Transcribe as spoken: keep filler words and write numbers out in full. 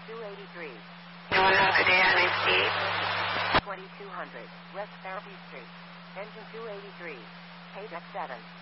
two eighty-three. You want to know the day I received? twenty-two hundred, West Therapy Street. Engine two eighty-three. Page at seven.